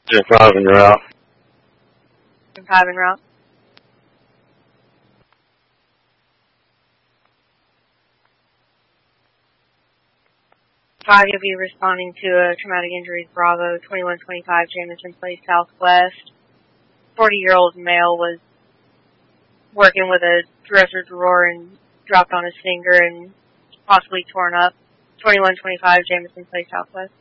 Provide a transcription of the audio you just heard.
10-5 en route. 10-5 en route. Five, you'll be responding to a traumatic injuries Bravo 2125 Jamison Place Southwest. 40-year-old male was working with a dresser drawer and dropped on his finger and possibly torn up. 2125 Jamison Place Southwest.